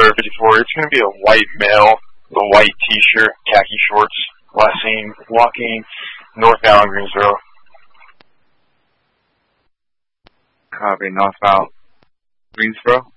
Florida 54. It's going to be a white male with a white t-shirt, khaki shorts, last seen walking northbound Greensboro. Copy, northbound Greensboro.